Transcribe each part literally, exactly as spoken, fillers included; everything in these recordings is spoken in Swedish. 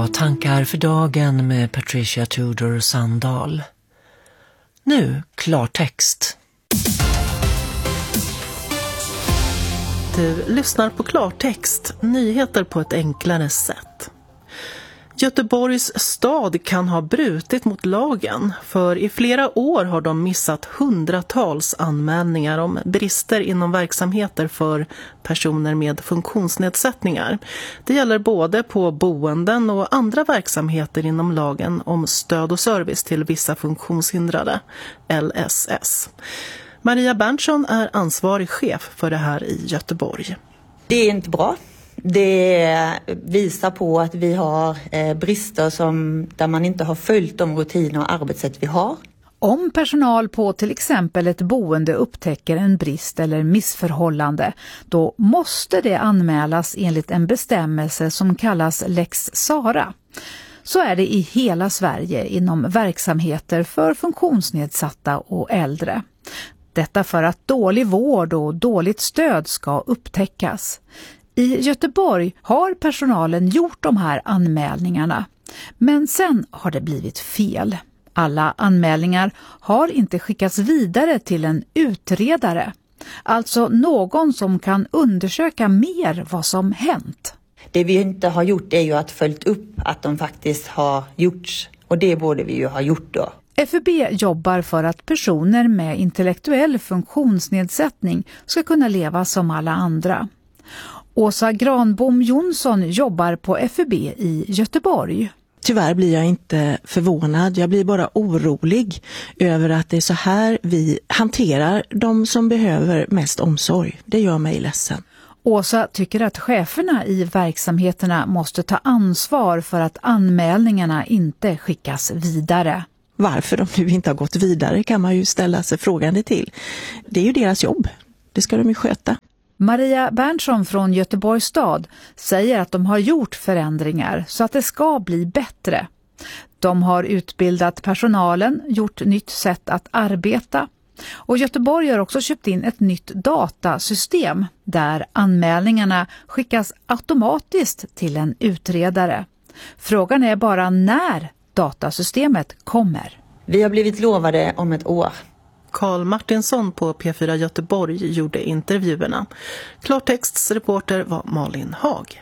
var tankar för dagen med Patricia Tudor Sandahl. Nu klartext. Du lyssnar på klartext, nyheter på ett enklare sätt. Göteborgs stad kan ha brutit mot lagen, för i flera år har de missat hundratals anmälningar om brister inom verksamheter för personer med funktionsnedsättningar. Det gäller både på boenden och andra verksamheter inom lagen om stöd och service till vissa funktionshindrade, L S S. Maria Berntsson är ansvarig chef för det här i Göteborg. Det är inte bra. Det visar på att vi har brister som, där man inte har följt de rutiner och arbetssätt vi har. Om personal på till exempel ett boende upptäcker en brist eller missförhållande, då måste det anmälas enligt en bestämmelse som kallas Lex Sara. Så är det i hela Sverige inom verksamheter för funktionsnedsatta och äldre. Detta för att dålig vård och dåligt stöd ska upptäckas. I Göteborg har personalen gjort de här anmälningarna, men sen har det blivit fel. Alla anmälningar har inte skickats vidare till en utredare, alltså någon som kan undersöka mer vad som hänt. Det vi inte har gjort är ju att följt upp att de faktiskt har gjorts, och det borde vi ju ha gjort då. F U B jobbar för att personer med intellektuell funktionsnedsättning ska kunna leva som alla andra. Åsa Granbom Jonsson jobbar på F U B i Göteborg. Tyvärr blir jag inte förvånad, jag blir bara orolig över att det är så här vi hanterar de som behöver mest omsorg. Det gör mig ledsen. Åsa tycker att cheferna i verksamheterna måste ta ansvar för att anmälningarna inte skickas vidare. Varför de nu inte har gått vidare kan man ju ställa sig frågande till. Det är ju deras jobb, det ska de ju sköta. Maria Berntsson från Göteborgs stad säger att de har gjort förändringar så att det ska bli bättre. De har utbildat personalen, gjort nytt sätt att arbeta. Och Göteborg har också köpt in ett nytt datasystem där anmälningarna skickas automatiskt till en utredare. Frågan är bara när datasystemet kommer. Vi har blivit lovade om ett år. Carl Martinsson på P fyra Göteborg gjorde intervjuerna. Klartexts reporter var Malin Hag.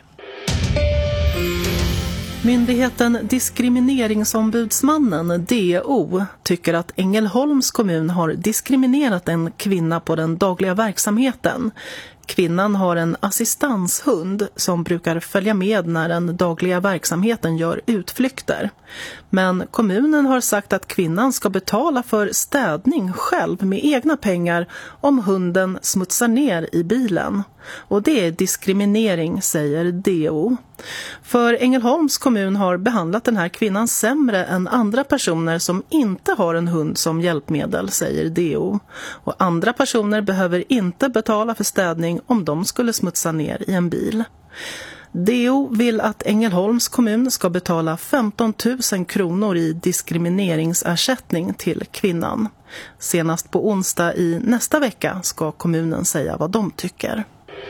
Myndigheten Diskrimineringsombudsmannen D O tycker att Ängelholms kommun har diskriminerat en kvinna på den dagliga verksamheten. Kvinnan har en assistanshund som brukar följa med när den dagliga verksamheten gör utflykter. Men kommunen har sagt att kvinnan ska betala för städning själv med egna pengar om hunden smutsar ner i bilen. Och det är diskriminering, säger D O. För Ängelholms kommun har behandlat den här kvinnan sämre än andra personer som inte har en hund som hjälpmedel, säger D O. Och andra personer behöver inte betala för städning om de skulle smutsa ner i en bil. D O vill att Ängelholms kommun ska betala femton tusen kronor i diskrimineringsersättning till kvinnan. Senast på onsdag i nästa vecka ska kommunen säga vad de tycker.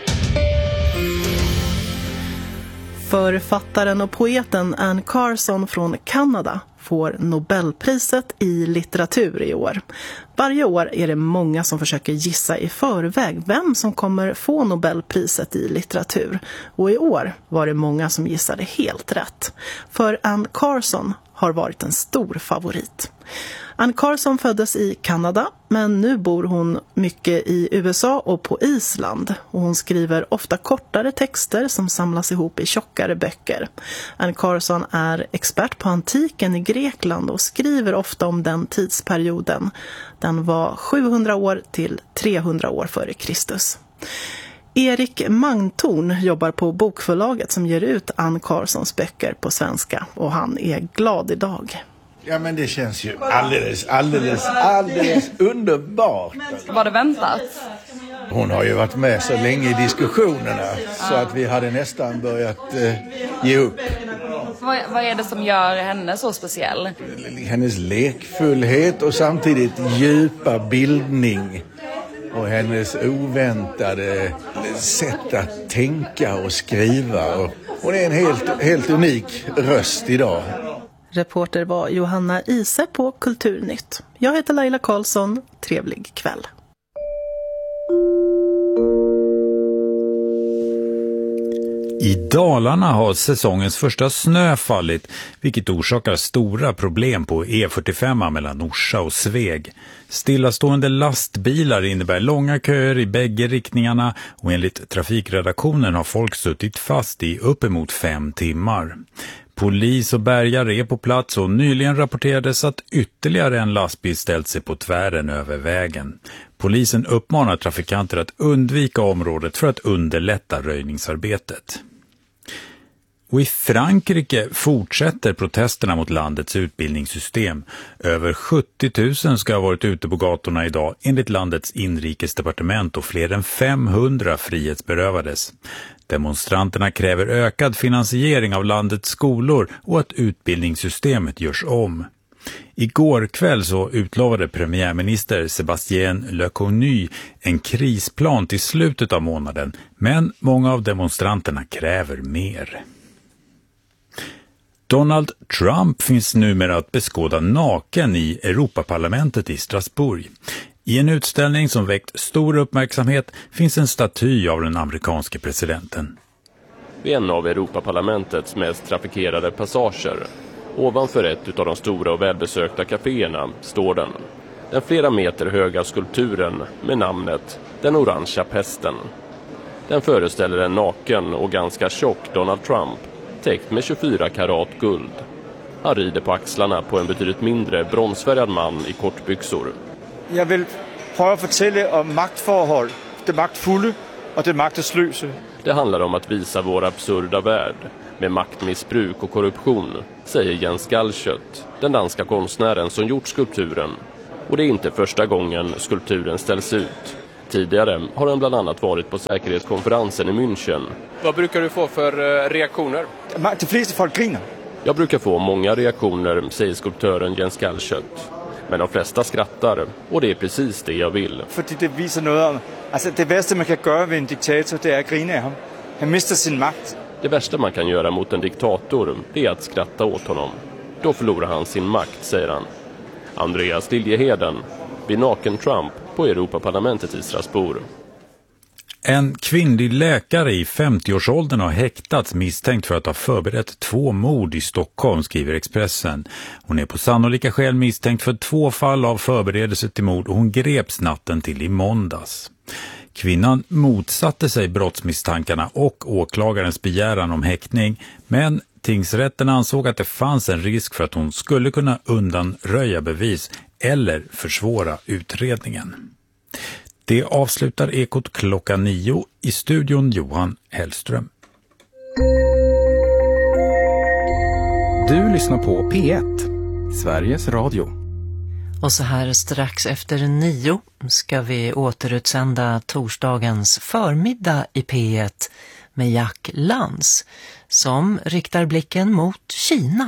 Författaren och poeten Anne Carson från Kanada får Nobelpriset i litteratur i år. Varje år är det många som försöker gissa i förväg vem som kommer få Nobelpriset i litteratur. Och i år var det många som gissade helt rätt. För Anne Carson har varit en stor favorit. Anne Carson föddes i Kanada, men nu bor hon mycket i U S A och på Island. Och hon skriver ofta kortare texter som samlas ihop i tjockare böcker. Anne Carson är expert på antiken i Grekland och skriver ofta om den tidsperioden. Den var sjuhundra år till trehundra år före Kristus. Erik Mangtorn jobbar på bokförlaget som ger ut Anne Carsons böcker på svenska, och han är glad idag. Ja, men det känns ju alldeles, alldeles, alldeles underbart. Var det väntat? Hon har ju varit med så länge i diskussionerna så att vi hade nästan börjat eh, ge upp. Vad, vad är det som gör henne så speciell? Hennes lekfullhet och samtidigt djupa bildning. Och hennes oväntade sätt att tänka och skriva. Och hon är en helt, helt unik röst idag. Reporter var Johanna Ise på Kulturnytt. Jag heter Laila Karlsson. Trevlig kväll. I Dalarna har säsongens första snö fallit, vilket orsakar stora problem på E fyrtiofem mellan Orsa och Sveg. Stillastående lastbilar innebär långa köer i bägge riktningarna och enligt trafikredaktionen har folk suttit fast i uppemot fem timmar. Polis och bärgare är på plats och nyligen rapporterades att ytterligare en lastbil ställt sig på tvären över vägen. Polisen uppmanar trafikanter att undvika området för att underlätta röjningsarbetet. Och i Frankrike fortsätter protesterna mot landets utbildningssystem. Över sjuttio tusen ska ha varit ute på gatorna idag enligt landets inrikesdepartement och fler än femhundra frihetsberövades. Demonstranterna kräver ökad finansiering av landets skolor och att utbildningssystemet görs om. Igår kväll så utlovade premiärminister Sébastien Lecornu en krisplan till slutet av månaden, men många av demonstranterna kräver mer. Donald Trump finns numera att beskåda naken i Europaparlamentet i Strasbourg. I en utställning som väckt stor uppmärksamhet finns en staty av den amerikanske presidenten. Vid en av Europaparlamentets mest trafikerade passager, ovanför ett av de stora och välbesökta kaféerna, står den. Den flera meter höga skulpturen med namnet Den orangea pesten. Den föreställer en naken och ganska tjock Donald Trump, täckt med tjugofyra karat guld. Han rider på axlarna på en betydligt mindre bronsfärgad man i kortbyxor. Jag vill pröva fortälla om maktförhåll, det maktfulla och det maktlösa. Det handlar om att visa vår absurda värld med maktmissbruk och korruption, säger Jens Galschiøt, den danska konstnären som gjort skulpturen. Och det är inte första gången skulpturen ställs ut. Tidigare har den bland annat varit på säkerhetskonferensen i München. Vad brukar du få för reaktioner? De flesta folk griner. Jag brukar få många reaktioner, säger skulptören Jens Galschiøt. Men de flesta skrattar, och det är precis det jag vill. För det visar något om, alltså det värsta man kan göra vid en diktator, det är att grina av honom. Han mister sin makt. Det värsta man kan göra mot en diktator, det är att skratta åt honom. Då förlorar han sin makt, säger han. Andreas Liljeheden, vid naken Trump på Europaparlamentet i Strasbourg. En kvinnlig läkare i femtioårsåldern har häktats misstänkt för att ha förberett två mord i Stockholm, skriver Expressen. Hon är på sannolika skäl misstänkt för två fall av förberedelse till mord och hon greps natten till i måndags. Kvinnan motsatte sig brottsmisstankarna och åklagarens begäran om häktning, men tingsrätten ansåg att det fanns en risk för att hon skulle kunna undanröja bevis eller försvåra utredningen. Det avslutar Ekot klockan nio, i studion Johan Hellström. Du lyssnar på P ett, Sveriges Radio. Och så här strax efter nio ska vi återutsända torsdagens förmiddag i P ett med Jack Lans som riktar blicken mot Kina.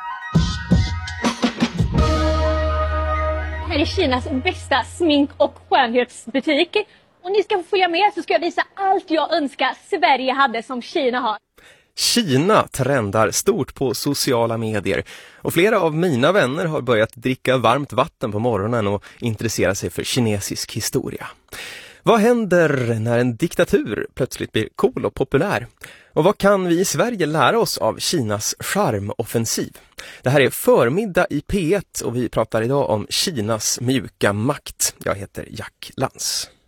Här är Kinas bästa smink- och skönhetsbutik. Och ni ska få följa med så ska jag visa allt jag önskar Sverige hade som Kina har. Kina trendar stort på sociala medier och flera av mina vänner har börjat dricka varmt vatten på morgonen och intressera sig för kinesisk historia. Vad händer när en diktatur plötsligt blir cool och populär? Och vad kan vi i Sverige lära oss av Kinas charmoffensiv? Det här är förmiddag i P ett och vi pratar idag om Kinas mjuka makt. Jag heter Jack Lans.